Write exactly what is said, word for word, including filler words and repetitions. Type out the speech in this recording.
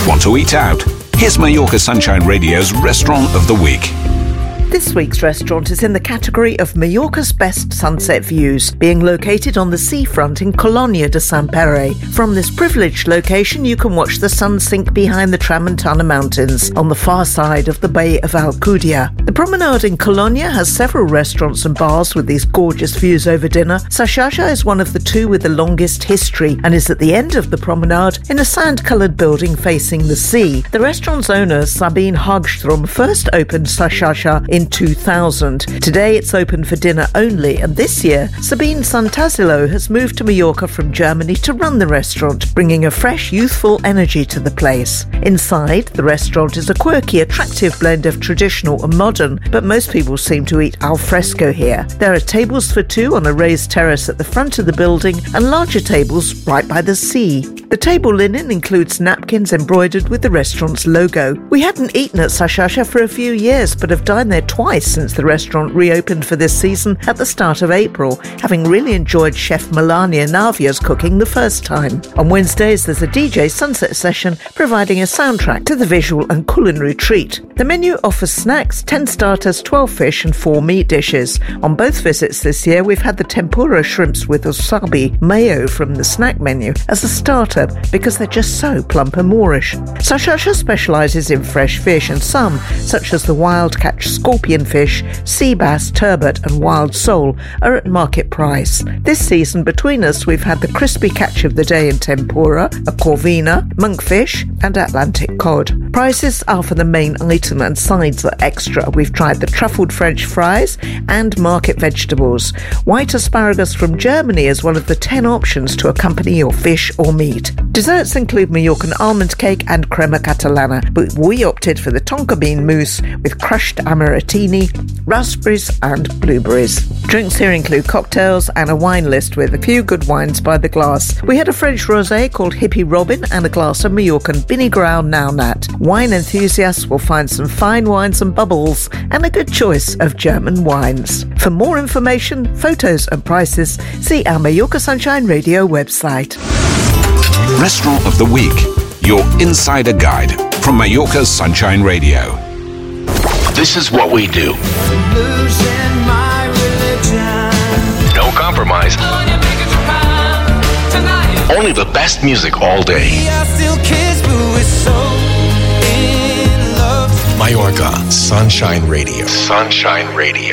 Want to eat out? Here's Mallorca Sunshine Radio's Restaurant of the Week. This week's restaurant is in the category of Mallorca's best sunset views, being located on the seafront in Colonia de Sant Pere. From this privileged location, you can watch the sun sink behind the Tramontana Mountains on the far side of the Bay of Alcudia. The promenade in Colonia has several restaurants and bars with these gorgeous views over dinner. Sashaja is one of the two with the longest history and is at the end of the promenade in a sand-coloured building facing the sea. The restaurant's owner, Sabine Hagström, first opened Sashaja in two thousand. Today it's open for dinner only, and this year Sabine Santasilo has moved to Mallorca from Germany to run the restaurant, bringing a fresh, youthful energy to the place. Inside, the restaurant is a quirky, attractive blend of traditional and modern, but most people seem to eat al fresco here. There are tables for two on a raised terrace at the front of the building and larger tables right by the sea. The table linen includes napkins embroidered with the restaurant's logo. We hadn't eaten at Sashaja for a few years, but have dined there twice since the restaurant reopened for this season at the start of April, having really enjoyed Chef Melania Navia's cooking the first time. On Wednesdays, there's a D J sunset session providing a soundtrack to the visual and culinary treat. The menu offers snacks, ten starters, twelve fish and four meat dishes. On both visits this year, we've had the tempura shrimps with wasabi mayo from the snack menu as a starter because they're just so plump and Moorish. Sashaja specialises in fresh fish, and some, such as the wild catch scorpion fish, sea bass, turbot and wild sole, are at market price. This season between us we've had the crispy catch of the day in tempura, a corvina, monkfish and Atlantic cod. Prices are for the main item and sides are extra. We've tried the truffled French fries and market vegetables. White asparagus from Germany is one of the ten options to accompany your fish or meat. Desserts include Mallorcan almond cake and crema catalana, but we opted for the tonka bean mousse with crushed amarettini, raspberries and blueberries. Drinks here include cocktails and a wine list with a few good wines by the glass. We had a French rosé called Hippie Robin and a glass of Mallorcan Binnegrau Naunat. Wine enthusiasts will find some fine wines and bubbles and a good choice of German wines. For more information, photos and prices, see our Mallorca Sunshine Radio website. Restaurant of the Week, your insider guide from Mallorca Sunshine Radio. This is what we do. Losing my religion. No compromise. Only the best music all day. We are still kids, but we're so in love. Mallorca Sunshine Radio. Sunshine Radio.